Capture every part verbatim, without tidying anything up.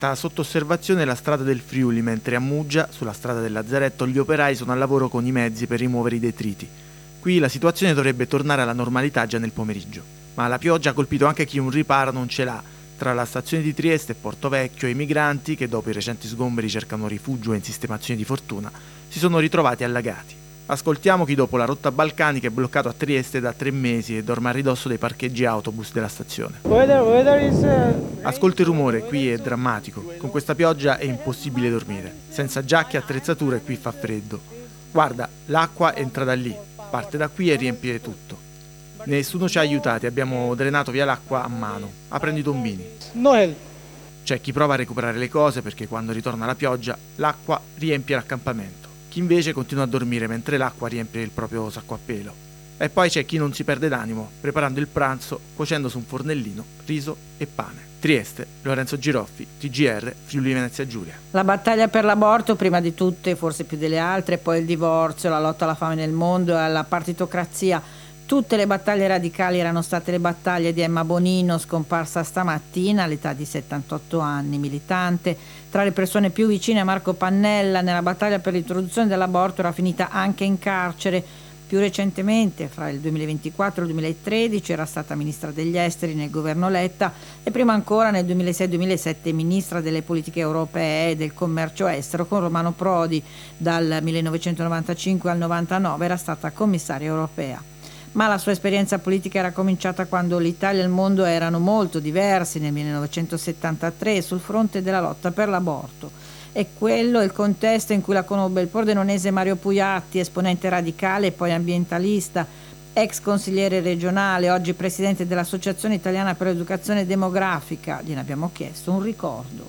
Sta sotto osservazione la strada del Friuli, mentre a Muggia, sulla strada del Lazzaretto, gli operai sono al lavoro con i mezzi per rimuovere i detriti. Qui la situazione dovrebbe tornare alla normalità già nel pomeriggio, ma la pioggia ha colpito anche chi un riparo non ce l'ha. Tra la stazione di Trieste e Portovecchio i migranti, che dopo i recenti sgomberi cercano rifugio in sistemazioni di fortuna, si sono ritrovati allagati. Ascoltiamo chi dopo la rotta balcanica è bloccato a Trieste da tre mesi e dorme a ridosso dei parcheggi autobus della stazione. Ascolta il rumore, qui è drammatico. Con questa pioggia è impossibile dormire. Senza giacche e attrezzature qui fa freddo. Guarda, l'acqua entra da lì, parte da qui e riempie tutto. Nessuno ci ha aiutati, abbiamo drenato via l'acqua a mano, aprendo i tombini. C'è chi prova a recuperare le cose perché quando ritorna la pioggia l'acqua riempie l'accampamento. Chi invece continua a dormire mentre l'acqua riempie il proprio sacco a pelo. E poi c'è chi non si perde d'animo, preparando il pranzo, cuocendo su un fornellino riso e pane. Trieste, Lorenzo Giroffi, T G R, Friuli Venezia Giulia. La battaglia per l'aborto, prima di tutte, forse più delle altre, poi il divorzio, la lotta alla fame nel mondo e alla partitocrazia. Tutte le battaglie radicali erano state le battaglie di Emma Bonino, scomparsa stamattina all'età di settantotto anni, militante. Tra le persone più vicine a Marco Pannella, nella battaglia per l'introduzione dell'aborto era finita anche in carcere. Più recentemente, fra il duemilaventiquattro e il duemilatredici, era stata ministra degli esteri nel governo Letta e prima ancora nel duemilasei duemilasette ministra delle politiche europee e del commercio estero con Romano Prodi. Dal millenovecentonovantacinque al novantanove era stata commissaria europea. Ma la sua esperienza politica era cominciata quando l'Italia e il mondo erano molto diversi nel millenovecentosettantatré sul fronte della lotta per l'aborto. E quello è il contesto in cui la conobbe il pordenonese Mario Puiatti, esponente radicale e poi ambientalista, ex consigliere regionale, oggi presidente dell'Associazione Italiana per l'Educazione Demografica. Gliene abbiamo chiesto un ricordo.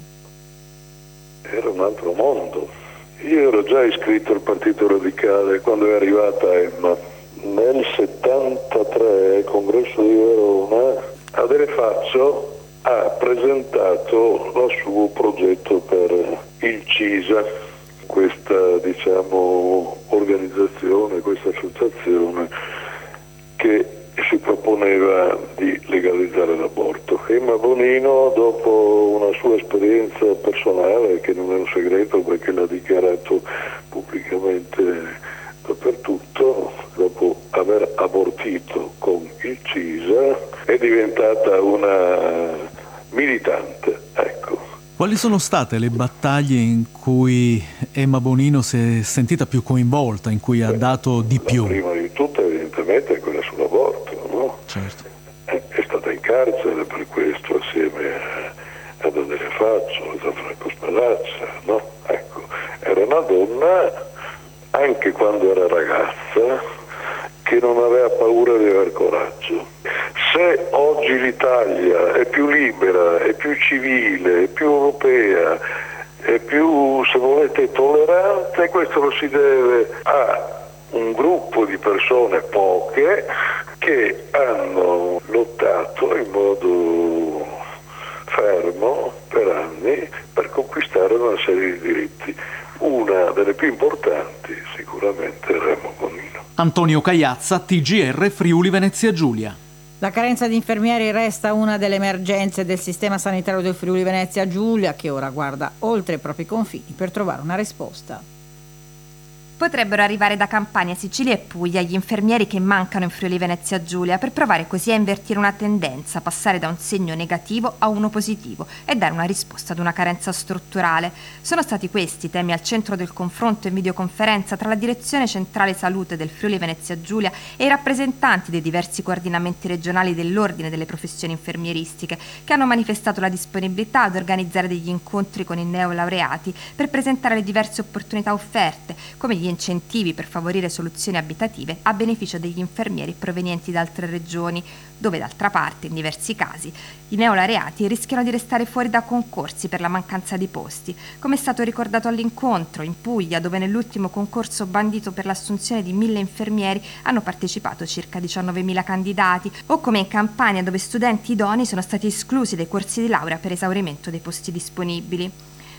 Era un altro mondo. Io ero già iscritto al Partito Radicale quando è arrivata Emma. Nel settantatré, al congresso di Verona, Adele Faccio ha presentato il suo progetto per il CISA, questa diciamo organizzazione, questa associazione che si proponeva di legalizzare l'aborto. Emma Bonino, dopo una sua esperienza personale, che non è un segreto perché l'ha dichiarato pubblicamente dappertutto, dopo aver abortito con il CISA è diventata una militante, ecco. Quali sono state le battaglie in cui Emma Bonino si è sentita più coinvolta, in cui Beh, ha dato di più? Prima di tutto evidentemente è quella sull'aborto, no? Certo. È, è stata in carcere per questo assieme a, ad Adele Faccio, a Gianfranco Spallaccia, no? Ecco, era una donna anche quando era ragazza, che non aveva paura di aver coraggio. Se oggi l'Italia è più libera, è più civile, è più europea, è più, se volete, tollerante, questo lo si deve a un gruppo di persone, poche, che hanno lottato in modo fermo per anni per conquistare una serie di diritti. Una delle più importanti sicuramente era Emma Bonino. Antonio Cagliazza, T G R Friuli Venezia Giulia. La carenza di infermieri resta una delle emergenze del sistema sanitario del Friuli Venezia Giulia, che ora guarda oltre i propri confini per trovare una risposta. Potrebbero arrivare da Campania, Sicilia e Puglia gli infermieri che mancano in Friuli Venezia Giulia per provare così a invertire una tendenza, passare da un segno negativo a uno positivo e dare una risposta ad una carenza strutturale. Sono stati questi i temi al centro del confronto in videoconferenza tra la Direzione Centrale Salute del Friuli Venezia Giulia e i rappresentanti dei diversi coordinamenti regionali dell'Ordine delle Professioni Infermieristiche, che hanno manifestato la disponibilità ad organizzare degli incontri con i neolaureati per presentare le diverse opportunità offerte, come gli incentivi per favorire soluzioni abitative a beneficio degli infermieri provenienti da altre regioni, dove d'altra parte, in diversi casi, i neolaureati rischiano di restare fuori da concorsi per la mancanza di posti, come è stato ricordato all'incontro in Puglia, dove nell'ultimo concorso bandito per l'assunzione di mille infermieri hanno partecipato circa diciannovemila candidati, o come in Campania, dove studenti idonei sono stati esclusi dai corsi di laurea per esaurimento dei posti disponibili.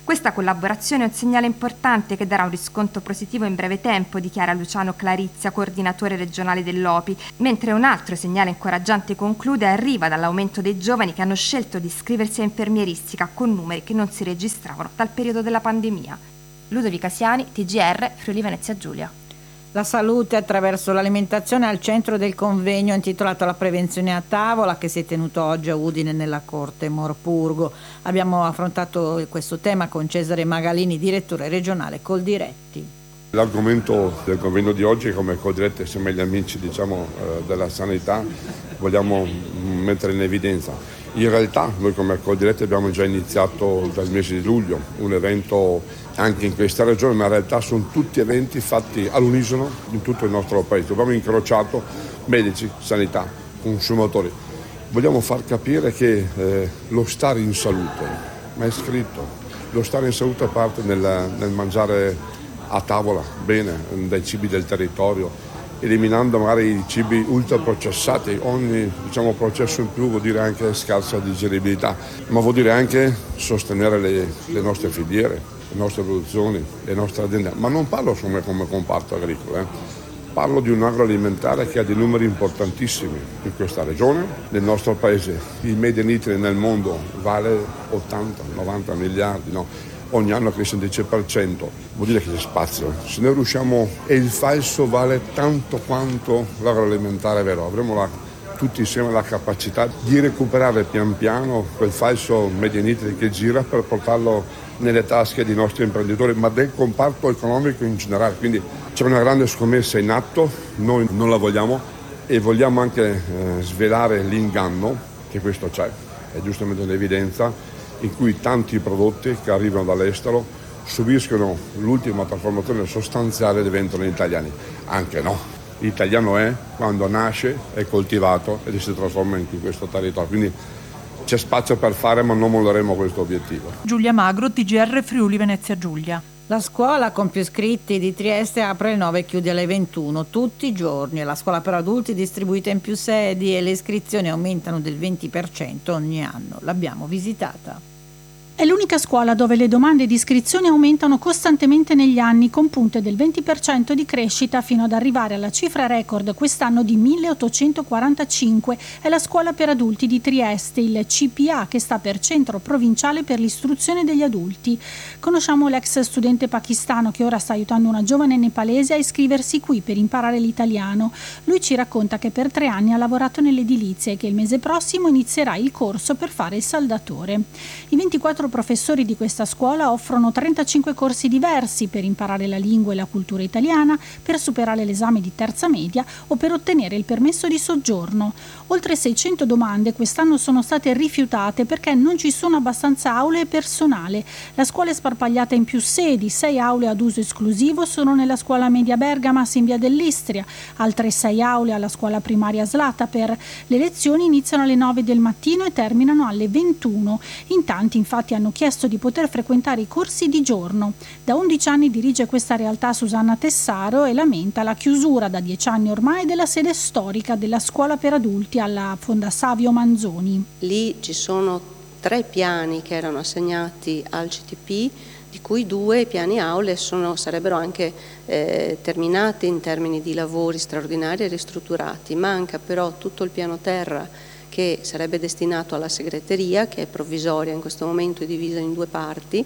Questa collaborazione è un segnale importante che darà un riscontro positivo in breve tempo, dichiara Luciano Clarizia, coordinatore regionale dell'O P I, mentre un altro segnale incoraggiante, conclude, arriva dall'aumento dei giovani che hanno scelto di iscriversi a infermieristica con numeri che non si registravano dal periodo della pandemia. Ludovica Siani, T G R, Friuli Venezia Giulia. La salute attraverso l'alimentazione al centro del convegno intitolato La prevenzione a tavola, che si è tenuto oggi a Udine nella Corte Morpurgo. Abbiamo affrontato questo tema con Cesare Magalini, direttore regionale Coldiretti. L'argomento del convegno di oggi, come Coldiretti insieme agli amici diciamo, eh, della sanità, vogliamo mettere in evidenza. In realtà noi come Coldiretti abbiamo già iniziato dal mese di luglio un evento anche in questa regione, ma in realtà sono tutti eventi fatti all'unisono in tutto il nostro paese. Abbiamo incrociato medici, sanità, consumatori. Vogliamo far capire che eh, lo stare in salute, ma è scritto, lo stare in salute parte nel, nel mangiare a tavola bene, dai cibi del territorio, eliminando magari i cibi ultraprocessati. Ogni diciamo, processo in più vuol dire anche scarsa digeribilità, ma vuol dire anche sostenere le, le nostre filiere, le nostre produzioni, le nostre aziende. Ma non parlo solo come comparto agricolo, eh. Parlo di un agroalimentare che ha dei numeri importantissimi in questa regione, nel nostro paese. Il Made in Italy nel mondo vale ottanta novanta miliardi, no? Ogni anno cresce il dieci per cento, vuol dire che c'è spazio. Se noi riusciamo, e il falso vale tanto quanto l'agroalimentare vero, avremo la, tutti insieme la capacità di recuperare pian piano quel falso Made in Italy che gira per portarlo nelle tasche dei nostri imprenditori, ma del comparto economico in generale. Quindi c'è una grande scommessa in atto, noi non la vogliamo e vogliamo anche eh, svelare l'inganno che questo c'è, è giustamente un'evidenza, in cui tanti prodotti che arrivano dall'estero subiscono l'ultima trasformazione sostanziale e diventano italiani. Anche no, l'italiano è quando nasce, è coltivato e si trasforma in questo territorio. Quindi c'è spazio per fare, ma non molleremo questo obiettivo. Giulia Magro, T G R Friuli Venezia Giulia. La scuola con più iscritti di Trieste apre alle nove e chiude alle ventuno tutti i giorni. La scuola per adulti distribuita in più sedi e le iscrizioni aumentano del venti per cento ogni anno. L'abbiamo visitata. È l'unica scuola dove le domande di iscrizione aumentano costantemente negli anni, con punte del venti per cento di crescita fino ad arrivare alla cifra record quest'anno di milleottocentoquarantacinque. È la scuola per adulti di Trieste, il C P A, che sta per Centro Provinciale per l'Istruzione degli Adulti. Conosciamo l'ex studente pakistano che ora sta aiutando una giovane nepalese a iscriversi qui per imparare l'italiano. Lui ci racconta che per tre anni ha lavorato nell'edilizia e che il mese prossimo inizierà il corso per fare il saldatore. I ventiquattro professori di questa scuola offrono trentacinque corsi diversi per imparare la lingua e la cultura italiana, per superare l'esame di terza media o per ottenere il permesso di soggiorno. Oltre seicento domande quest'anno sono state rifiutate perché non ci sono abbastanza aule e personale. La scuola è sparpagliata in più sedi, sei aule ad uso esclusivo sono nella scuola media Bergamas in via dell'Istria, altre sei aule alla scuola primaria Slataper. Le lezioni iniziano alle nove del mattino e terminano alle ventuno. In tanti infatti hanno chiesto di poter frequentare i corsi di giorno. Da undici anni dirige questa realtà Susanna Tessaro e lamenta la chiusura da dieci anni ormai della sede storica della scuola per adulti alla Fonda Savio Manzoni. Lì ci sono tre piani che erano assegnati al C T P, di cui due piani aule sono, sarebbero anche eh, terminati in termini di lavori straordinari e ristrutturati. Manca però tutto il piano terra che sarebbe destinato alla segreteria, che è provvisoria in questo momento e divisa in due parti,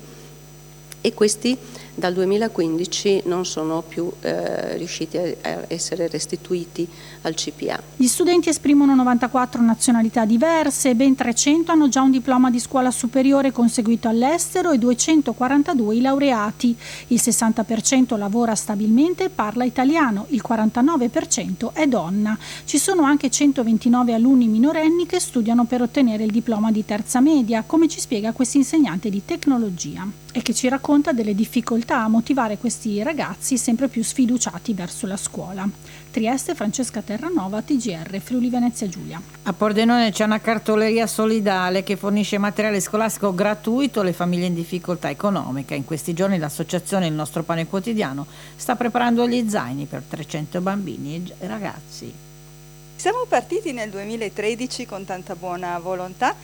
e questi dal duemilaquindici non sono più eh, riusciti a essere restituiti al C P A. Gli studenti esprimono novantaquattro nazionalità diverse, ben trecento hanno già un diploma di scuola superiore conseguito all'estero e duecentoquarantadue i laureati. Il sessanta per cento lavora stabilmente e parla italiano, il quarantanove per cento è donna. Ci sono anche centoventinove alunni minorenni che studiano per ottenere il diploma di terza media, come ci spiega questo insegnante di tecnologia, e che ci racconta delle difficoltà a motivare questi ragazzi sempre più sfiduciati verso la scuola. Trieste, Francesca Terranova, T G R Friuli Venezia Giulia. A Pordenone c'è una cartoleria solidale che fornisce materiale scolastico gratuito alle famiglie in difficoltà economica. In questi giorni l'associazione Il Nostro Pane Quotidiano sta preparando gli zaini per trecento bambini e ragazzi. Siamo partiti nel duemilatredici con tanta buona volontà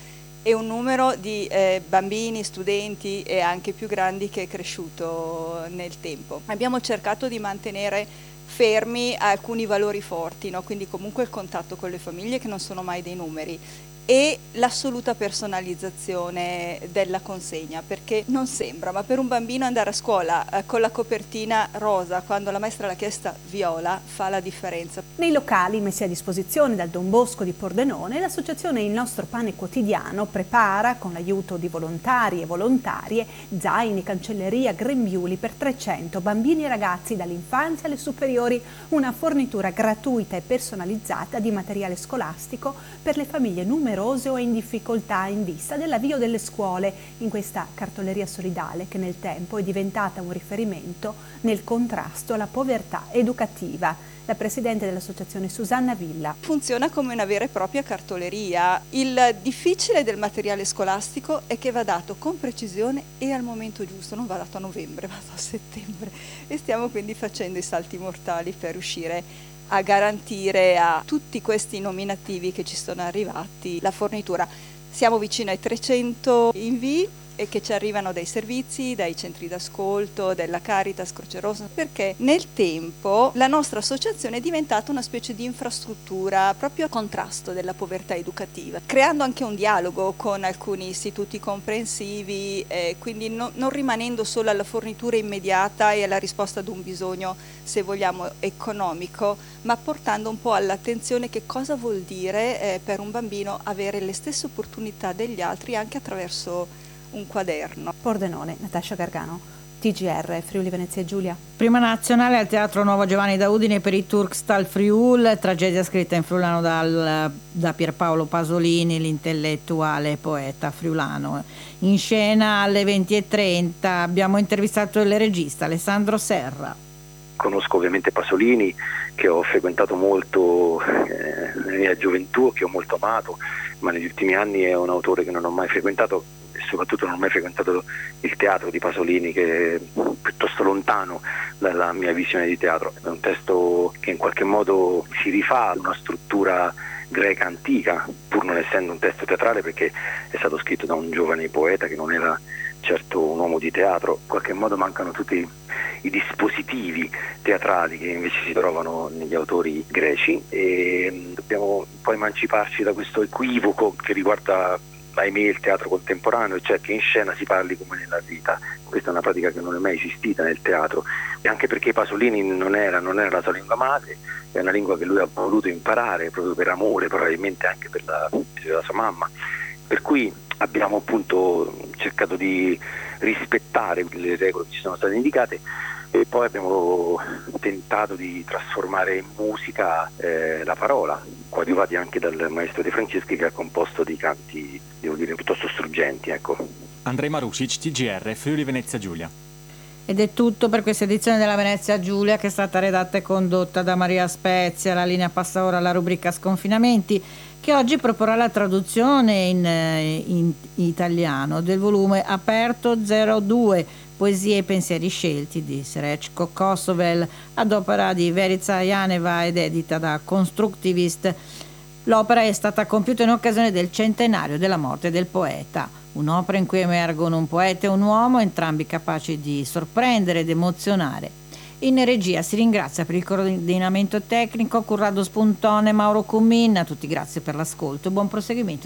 e un numero di eh, bambini, studenti e anche più grandi che è cresciuto nel tempo. Abbiamo cercato di mantenere fermi alcuni valori forti, no? Quindi comunque il contatto con le famiglie, che non sono mai dei numeri, e l'assoluta personalizzazione della consegna, perché non sembra, ma per un bambino andare a scuola eh, con la copertina rosa quando la maestra l'ha chiesta viola fa la differenza. Nei locali messi a disposizione dal Don Bosco di Pordenone, l'associazione Il Nostro Pane Quotidiano prepara, con l'aiuto di volontari e volontarie, zaini, cancelleria, grembiuli per trecento bambini e ragazzi dall'infanzia alle superiori, una fornitura gratuita e personalizzata di materiale scolastico per le famiglie numerose o in difficoltà in vista dell'avvio delle scuole, in questa cartoleria solidale che nel tempo è diventata un riferimento nel contrasto alla povertà educativa. La presidente dell'associazione Susanna Villa. Funziona come una vera e propria cartoleria. Il difficile del materiale scolastico è che va dato con precisione e al momento giusto, non va dato a novembre, va dato a settembre, e stiamo quindi facendo i salti mortali per riuscire a garantire a tutti questi nominativi che ci sono arrivati la fornitura. Siamo vicino ai trecento invii e che ci arrivano dai servizi, dai centri d'ascolto, della Caritas, Croce Rossa, perché nel tempo la nostra associazione è diventata una specie di infrastruttura proprio a contrasto della povertà educativa, creando anche un dialogo con alcuni istituti comprensivi, eh, quindi no, non rimanendo solo alla fornitura immediata e alla risposta ad un bisogno, se vogliamo, economico, ma portando un po' all'attenzione che cosa vuol dire eh, per un bambino avere le stesse opportunità degli altri anche attraverso un quaderno. Pordenone, Natascia Gargano, T G R, Friuli Venezia Giulia. Prima nazionale al Teatro Nuovo Giovanni da Udine per i Turkstal Friul, tragedia scritta in friulano dal, da Pierpaolo Pasolini, l'intellettuale poeta friulano. In scena alle venti e trenta abbiamo intervistato il regista Alessandro Serra. Conosco ovviamente Pasolini, che ho frequentato molto eh, nella mia gioventù, che ho molto amato, ma negli ultimi anni è un autore che non ho mai frequentato e soprattutto non ho mai frequentato il teatro di Pasolini, che è piuttosto lontano dalla mia visione di teatro. È un testo che in qualche modo si rifà a una struttura greca antica, pur non essendo un testo teatrale, perché è stato scritto da un giovane poeta che non era certo un uomo di teatro. In qualche modo mancano tutti i dispositivi teatrali che invece si trovano negli autori greci, e dobbiamo poi emanciparci da questo equivoco che riguarda, ahimè, il teatro contemporaneo, cioè che in scena si parli come nella vita. Questa è una pratica che non è mai esistita nel teatro, e anche perché Pasolini non era, non era la sua lingua madre, è una lingua che lui ha voluto imparare proprio per amore, probabilmente anche per la, per la sua mamma, per cui abbiamo appunto cercato di rispettare le regole che ci sono state indicate, e poi abbiamo tentato di trasformare in musica eh, la parola, coadiuvati anche dal maestro De Franceschi, che ha composto dei canti, devo dire, piuttosto struggenti, ecco. Andrej Marusic, T G R, Friuli Venezia Giulia. Ed è tutto per questa edizione della Venezia Giulia, che è stata redatta e condotta da Maria Spezia. La linea passa ora alla rubrica Sconfinamenti, che oggi proporrà la traduzione in, in italiano del volume Aperto zero due, Poesie e pensieri scelti di Srećko Kosovel, ad opera di Verica Janeva ed edita da Constructivist. L'opera è stata compiuta in occasione del centenario della morte del poeta, un'opera in cui emergono un poeta e un uomo, entrambi capaci di sorprendere ed emozionare. In regia si ringrazia per il coordinamento tecnico Corrado Spuntone e Mauro Cummin. A tutti grazie per l'ascolto e buon proseguimento